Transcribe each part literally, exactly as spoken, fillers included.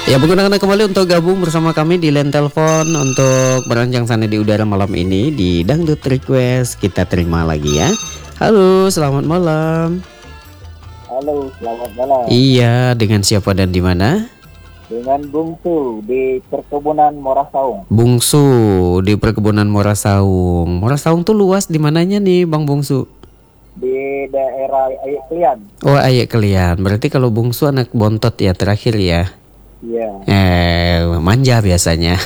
Ya, menggunakan kembali untuk gabung bersama kami di line telepon untuk merancang sana di udara malam ini di Dangdut Request. Kita terima lagi ya. Halo, selamat malam. Halo, selamat malam. Iya, dengan siapa dan di mana? Dengan Bungsu di perkebunan Morasaung. Bungsu di perkebunan Morasaung. Morasaung tuh luas di mananya nih, Bang Bungsu? Di daerah Ayek Klian. Oh, Ayek Klian. Berarti kalau Bungsu anak bontot ya terakhir ya? Iya. Eh, manja biasanya.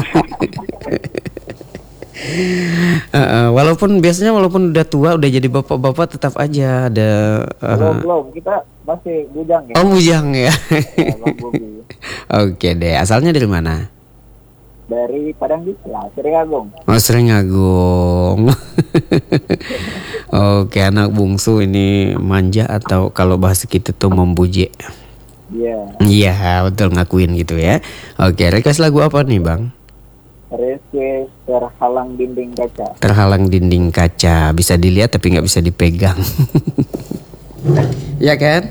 uh, uh, walaupun biasanya walaupun udah tua, udah jadi bapak-bapak tetap aja ada. Uh, belum belum kita masih bujang ya. Oh, bujang ya. Ya, Bang Bobi. Oke deh. Asalnya dari mana? Dari Padang Bisla, Seringagung. Oh, Seringagung. Oke, anak bungsu ini manja atau kalau bahasa kita tuh membujuk. Iya. Iya, betul, ngakuin gitu ya. Oke, request lagu apa nih, Bang? Request Terhalang Dinding Kaca. Terhalang Dinding Kaca. Bisa dilihat tapi nggak bisa dipegang. Ya kan?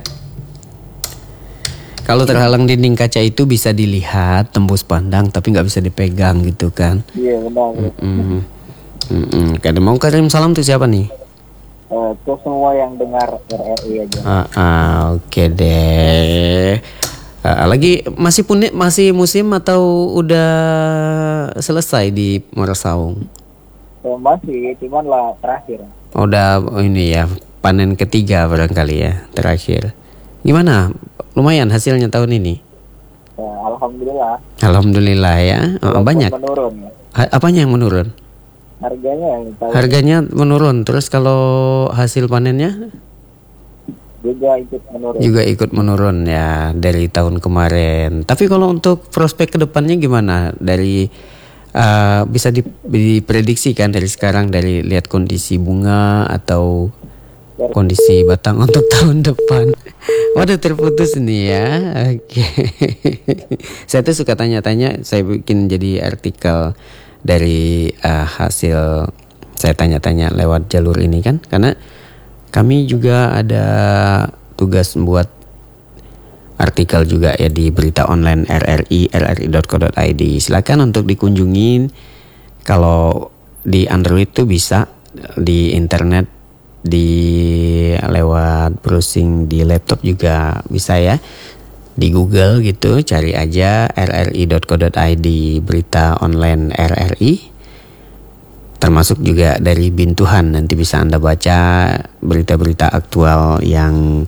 Kalau terhalang dinding kaca itu bisa dilihat, tembus pandang, tapi nggak bisa dipegang gitu kan? Iya, benar. Mm-mm. Mm-mm. Kadang mau kirim salam tuh siapa nih? Uh, ke semua yang dengar R R I aja. Ah, ah, oke deh. Ah, lagi masih punya masih musim atau udah selesai di Morasaung? Uh, masih, cuman lah terakhir. Udah oh ini ya panen ketiga barangkali ya terakhir. Gimana? Lumayan hasilnya tahun ini? Uh, Alhamdulillah. Alhamdulillah ya. Oh, banyak. Menurun. Ha, apanya yang menurun? Harganya yang tahu. Harganya menurun. Terus kalau hasil panennya juga ikut menurun. Juga ikut menurun ya dari tahun kemarin. Tapi kalau untuk prospek kedepannya gimana? Dari uh, bisa diprediksikan dari sekarang dari lihat kondisi bunga atau dari kondisi batang untuk tahun depan. Waduh, terputus nih ya. Oke. Saya tuh suka tanya-tanya. Saya bikin jadi artikel dari uh, hasil saya tanya-tanya lewat jalur ini kan, karena kami juga ada tugas membuat artikel juga ya di berita online R R I r r i dot co dot i d. Silakan untuk dikunjungin. Kalau di Android tuh bisa, di internet di lewat browsing di laptop juga bisa ya. Di Google gitu cari aja r r i dot co dot i d berita online R R I. Termasuk juga dari Bintuhan, nanti bisa Anda baca berita-berita aktual yang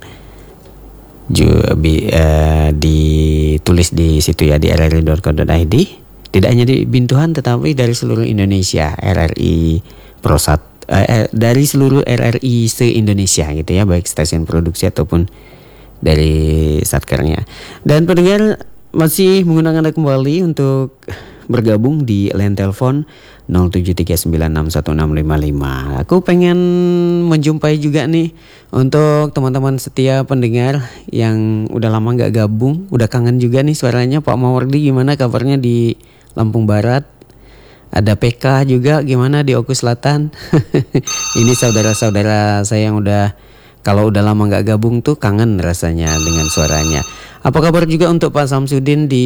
juga bi, eh, ditulis di situ ya di r r i dot co dot i d. Tidak hanya di Bintuhan tetapi dari seluruh Indonesia, R R I Prosat eh, dari seluruh R R I se-Indonesia gitu ya, baik stasiun produksi ataupun dari satkernya. Dan pendengar masih menggunakan Anda kembali untuk bergabung di line telepon nol tujuh tiga sembilan enam satu enam lima lima. Aku pengen menjumpai juga nih untuk teman-teman setia pendengar yang udah lama gak gabung, udah kangen juga nih suaranya. Pak Mawardi gimana kabarnya di Lampung Barat? Ada P K juga gimana di Oku Selatan? Ini saudara-saudara saya yang udah kalau udah lama gak gabung tuh kangen rasanya dengan suaranya. Apa kabar juga untuk Pak Samsudin di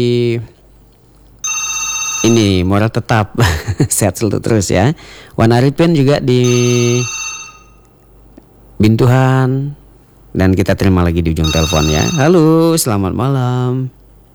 ini Moral Tetap. Sehat selalu terus ya. Wan Arifin juga di Bintuhan. Dan kita terima lagi di ujung telepon ya. Halo, selamat malam.